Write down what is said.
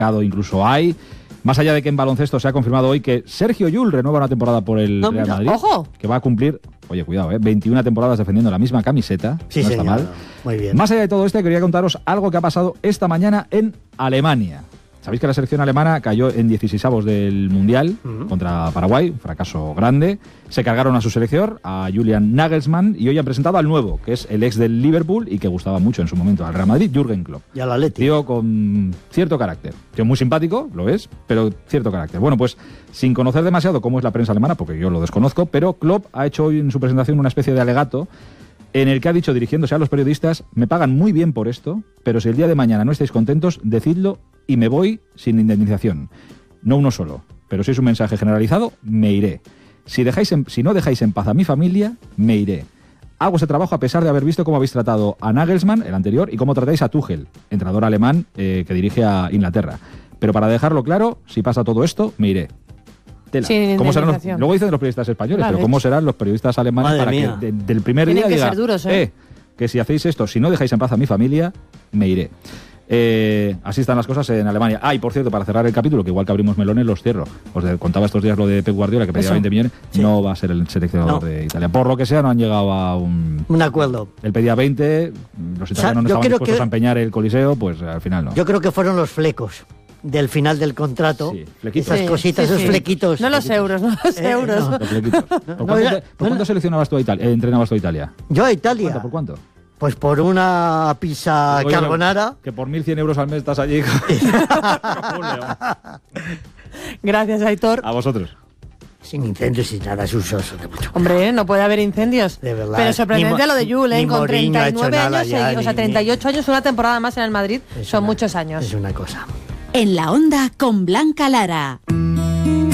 incluso hay. Más allá de que en baloncesto se ha confirmado hoy que Sergio Llull renueva una temporada por el Real Madrid. ¡Ojo! Que va a cumplir, oye, cuidado, 21 temporadas defendiendo la misma camiseta. Sí, no señor, está mal. muy bien. Más allá de todo esto, quería contaros algo que ha pasado esta mañana en Alemania. Sabéis que la selección alemana cayó en 16avos del Mundial contra Paraguay, un fracaso grande. Se cargaron a su selección, a Julian Nagelsmann, y hoy han presentado al nuevo, que es el ex del Liverpool y que gustaba mucho en su momento al Real Madrid, Jürgen Klopp. Y al Atleti. Tío con cierto carácter. Tío muy simpático, lo es, pero cierto carácter. Bueno, pues sin conocer demasiado cómo es la prensa alemana, porque yo lo desconozco, pero Klopp ha hecho hoy en su presentación una especie de alegato en el que ha dicho, dirigiéndose a los periodistas: me pagan muy bien por esto, pero si el día de mañana no estáis contentos, decidlo y me voy sin indemnización. No uno solo, pero si es un mensaje generalizado, me iré. Si no dejáis en paz a mi familia, me iré. Hago ese trabajo a pesar de haber visto cómo habéis tratado a Nagelsmann, el anterior, y cómo tratáis a Tuchel, entrenador alemán que dirige a Inglaterra. Pero para dejarlo claro, si pasa todo esto, me iré. Sin ¿Cómo serán indemnización? luego dicen los periodistas españoles, Claro, pero ¿cómo serán los periodistas alemanes Madre para mía. que del primer Tienen día que digan ser duros, ¿eh? que si hacéis esto, si no dejáis en paz a mi familia, me iré? Así están las cosas en Alemania. Y por cierto, para cerrar el capítulo, que igual que abrimos melones, los cierro. Os contaba estos días lo de Pep Guardiola, que pedía Eso. 20 millones. Sí. No va a ser el seleccionador de Italia. Por lo que sea, no han llegado a un acuerdo. Él pedía 20, los italianos no yo estaban creo dispuestos que- a empeñar el Coliseo, pues al final no. Yo creo que fueron los flecos del final del contrato. Sí, flequitos. Esas Sí, cositas, sí, esos sí. flequitos. No los euros, no los euros. no. Los flequitos. ¿Por cuánto seleccionabas tú a Italia? ¿Entrenabas tú a Italia? Yo a Italia. ¿Por cuánto? Pues por una pizza Oye, carbonara. Que por 1.100 euros al mes estás allí. Gracias, Aitor. A vosotros. Sin incendios y nada, es un soso. Hombre, no puede haber incendios. De verdad. Pero sorprendente Ni lo de Jules, ni con Mourinho ha hecho 39 nada años ya, seguidos, o sea, ni- 38 años, una temporada más en el Madrid, Es son una- muchos años. Es una cosa. En la onda con Blanca Lara.